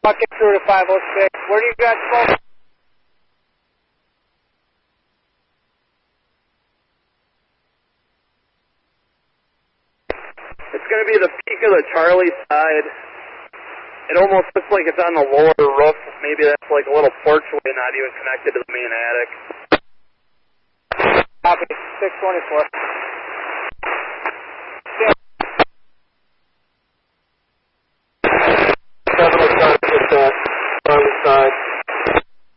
Walking through to 506. Where do you guys smoke? It's going to be the peak of the Charlie side. It almost looks like it's on the lower roof. Maybe that's like a little porchway not even connected to the main attic. Copy, 624.